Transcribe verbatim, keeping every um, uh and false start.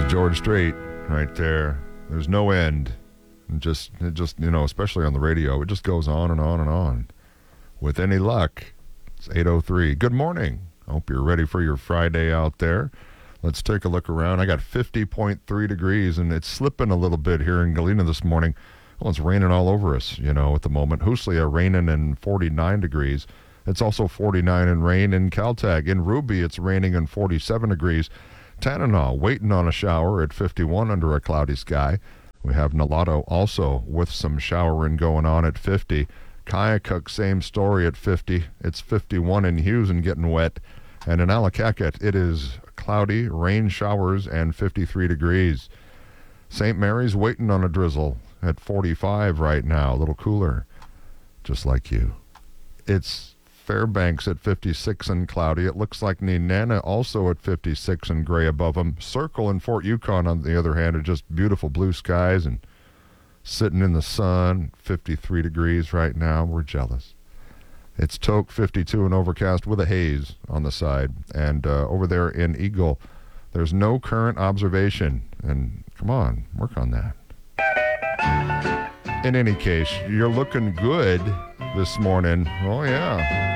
George Strait right there. There's no end. And just, it just, you know, especially on the radio, it just goes on and on and on. With any luck, it's eight oh three. Good morning. I hope you're ready for your Friday out there. Let's take a look around. I got fifty point three degrees, and it's slipping a little bit here in Galena this morning. Well, it's raining all over us, you know, at the moment. Huslia raining in forty-nine degrees. It's also forty-nine in rain in Caltag. In Ruby, it's raining in forty-seven degrees. Tanana waiting on a shower at fifty-one under a cloudy sky. We have Nalato also with some showering going on at fifty. Kayakuk, same story at fifty. It's fifty-one in Hughes and getting wet. And in Alakakit, it is cloudy, rain showers, and fifty-three degrees. Saint Mary's waiting on a drizzle at forty-five right now, a little cooler, just like you. It's Fairbanks at fifty-six and cloudy. It looks like Nenana also at fifty-six and gray above them. Circle and Fort Yukon, on the other hand, are just beautiful blue skies and sitting in the sun, fifty-three degrees right now. We're jealous. It's Tok, fifty-two and overcast with a haze on the side. And uh, over there in Eagle, there's no current observation. And come on, work on that. In any case, you're looking good this morning. Oh, yeah.